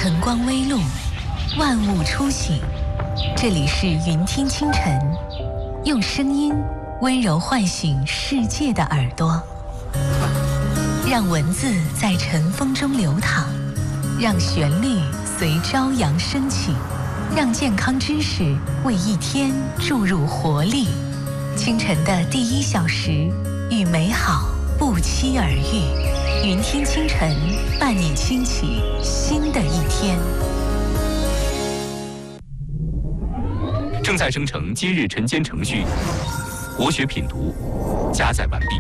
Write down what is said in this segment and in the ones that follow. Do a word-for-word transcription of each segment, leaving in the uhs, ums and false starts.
晨光微露，万物初醒。这里是云听清晨，用声音温柔唤醒世界的耳朵，让文字在晨风中流淌，让旋律随朝阳升起，让健康知识为一天注入活力。清晨的第一小时，与美好不期而遇。云听清晨，伴你轻启新的一天。 正在生成今日晨间程序，国学品读加载完毕。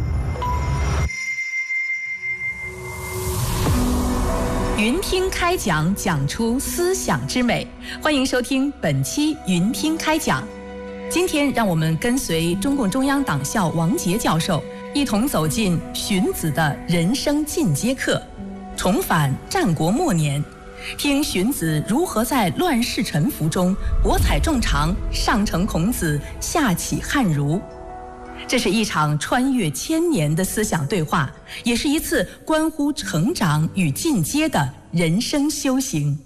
云听开讲，讲出思想之美。欢迎收听本期云听开讲。今天让我们跟随中共中央党校王杰教授，一同走进荀子的人生进阶课，重返战国末年，听荀子如何在乱世沉浮中博采众长，上承孔子，下启汉儒。这是一场穿越千年的思想对话，也是一次关乎成长与进阶的人生修行。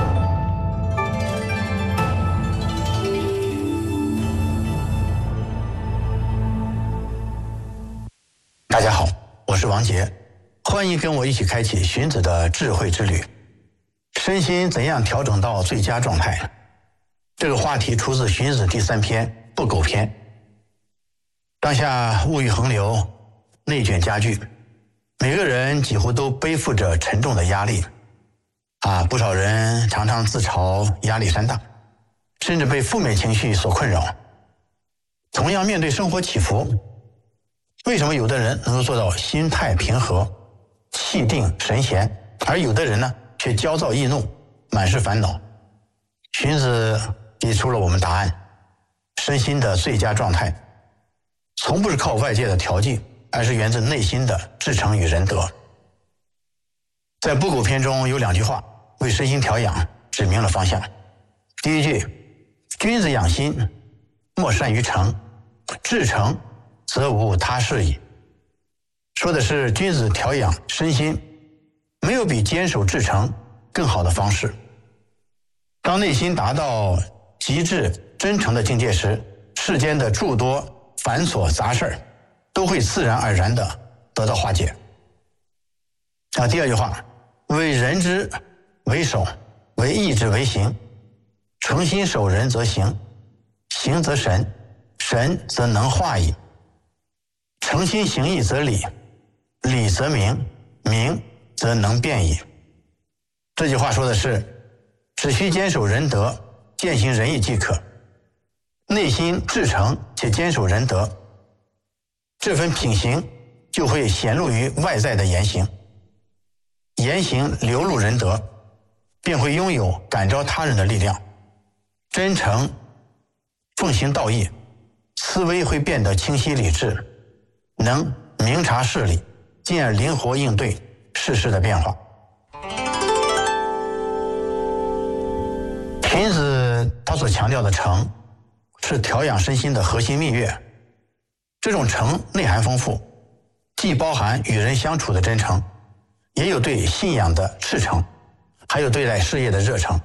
大家好，我是王杰，欢迎跟我一起开启荀子的智慧之旅。身心怎样调整到最佳状态？这个话题出自荀子第三篇《不苟篇》。当下物欲横流，内卷加剧，每个人几乎都背负着沉重的压力啊！不少人常常自嘲压力山大，甚至被负面情绪所困扰。同样面对生活起伏，为什么有的人能够做到心态平和、气定神闲，而有的人呢却焦躁易怒、满是烦恼？荀子给出了我们答案：身心的最佳状态，从不是靠外界的调剂，而是源自内心的至诚与仁德。在《不苟篇》中有两句话为身心调养指明了方向。第一句：君子养心，莫善于诚，至诚则无他事矣。说的是君子调养身心，没有比坚守至诚更好的方式。当内心达到极致真诚的境界时，世间的诸多繁琐杂事都会自然而然地得到化解。啊，第二句话：为人之为守，为义之为行。诚心守人则行，行则神，神则能化矣。诚心行义则理，理则明，明则能变矣。这句话说的是，只需坚守仁德，践行仁义即可。内心至诚且坚守仁德，这份品行就会显露于外在的言行，言行流露仁德，便会拥有感召他人的力量。真诚奉行道义，思维会变得清晰理智，能明察事理，进而灵活应对世事的变化。荀子他所强调的诚，是调养身心的核心蜜月。这种诚内涵丰富，既包含与人相处的真诚，也有对信仰的赤诚，还有对待事业的热诚。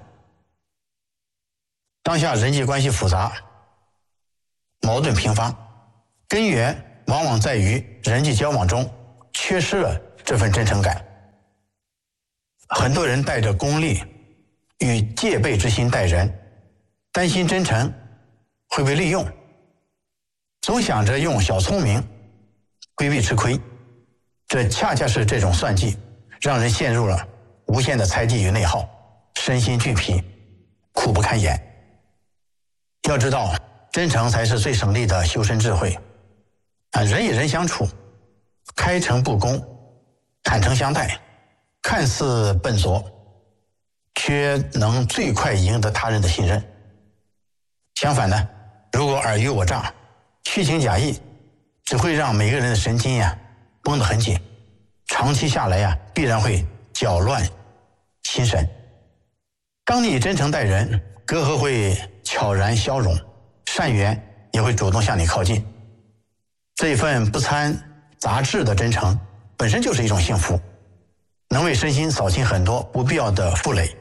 当下人际关系复杂，矛盾频发，根源往往在于人际交往中缺失了这份真诚感。很多人带着功利与戒备之心待人，担心真诚会被利用，总想着用小聪明规避吃亏。这恰恰是这种算计，让人陷入了无限的猜忌与内耗，身心俱疲，苦不堪言。要知道，真诚才是最省力的修身智慧。啊，人与人相处，开诚布公，坦诚相待，看似笨拙，却能最快赢得他人的信任。相反呢，如果尔虞我诈、虚情假意，只会让每个人的神经呀绷得很紧，长期下来呀必然会搅乱心神。当你真诚待人，隔阂会悄然消融，善缘也会主动向你靠近。这一份不掺杂质的真诚，本身就是一种幸福。 能为身心扫清很多不必要的负累。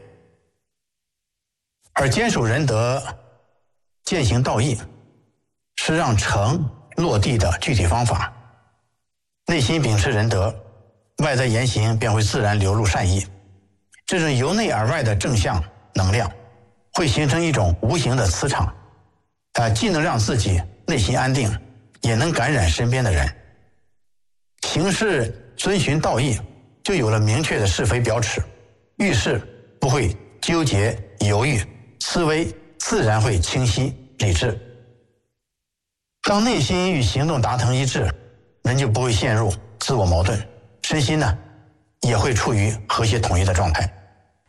而坚守仁德、践行道义，是让诚落地的具体方法。内心秉持仁德，外在言行便会自然流露善意。这种由内而外的正向能量，会形成一种无形的磁场，它既能让自己内心安定，也能感染身边的人。行事遵循道义，就有了明确的是非标尺，遇事不会纠结犹豫，思维自然会清晰理智。当内心与行动达成一致，人就不会陷入自我矛盾，身心呢也会处于和谐统一的状态。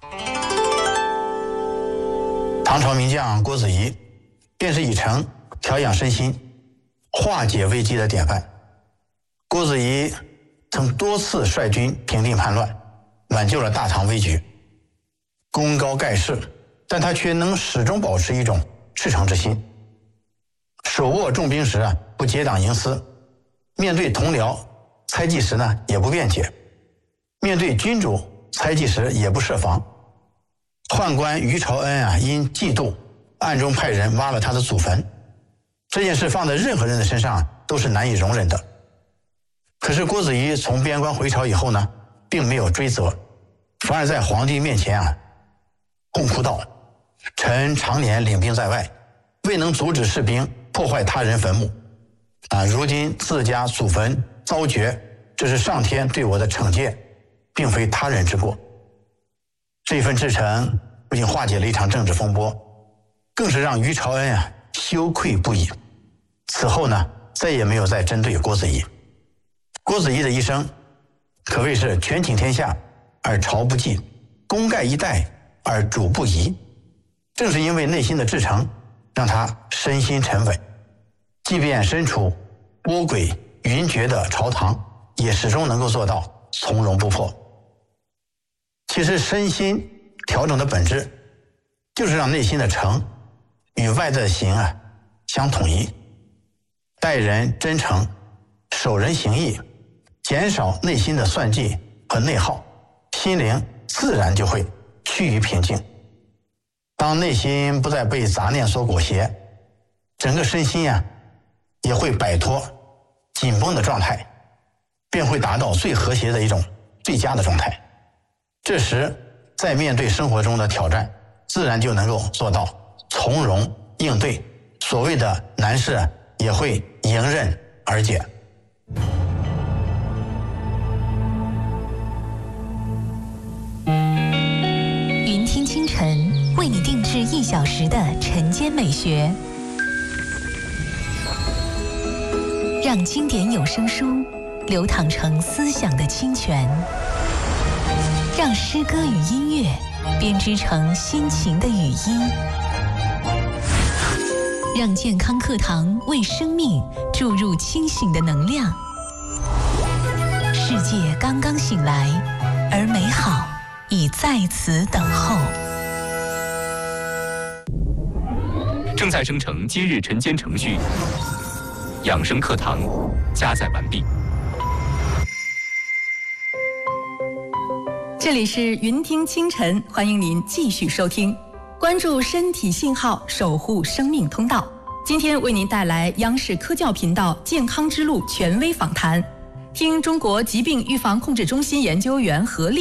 唐朝名将郭子仪便是以诚调养身心、化解危机的典范。郭子仪曾多次率军平定叛乱，挽救了大唐危局，功高盖世，但他却能始终保持一种赤诚之心。手握重兵时啊，不结党营私；面对同僚猜忌时呢，也不辩解；面对君主猜忌时，也不设防。宦官于朝恩啊，因嫉妒，暗中派人挖了他的祖坟。这件事放在任何人的身上都是难以容忍的。可是郭子仪从边关回朝以后呢，并没有追责，反而在皇帝面前啊，痛哭道：“臣常年领兵在外，未能阻止士兵破坏他人坟墓，啊，如今自家祖坟遭掘，这是上天对我的惩戒，并非他人之过。”这份至诚不仅化解了一场政治风波，更是让于朝恩啊羞愧不已。此后呢，再也没有再针对郭子仪。郭子仪的一生可谓是权倾天下而朝不忌，功盖一代而主不疑。正是因为内心的至诚，让他身心沉稳，即便身处波诡云谲的朝堂，也始终能够做到从容不迫。其实身心调整的本质，就是让内心的诚与外在的行啊相统一，待人真诚，守人行义，减少内心的算计和内耗，心灵自然就会趋于平静。当内心不再被杂念所裹挟，整个身心啊也会摆脱紧绷的状态，便会达到最和谐的一种最佳的状态。这时在面对生活中的挑战，自然就能够做到从容应对，所谓的难事也会迎刃而解。 云听清晨为你定制一小时的晨间美学，让经典有声书流淌成思想的清泉，让诗歌与音乐编织成心情的语音，让健康课堂为生命注入清醒的能量。世界刚刚醒来，而美好已在此等候。 正在生成今日晨间程序，养生课堂加载完毕。 这里是云听清晨，欢迎您继续收听，关注身体信号，守护生命通道。今天为您带来央视科教频道健康之路权威访谈，听中国疾病预防控制中心研究员何丽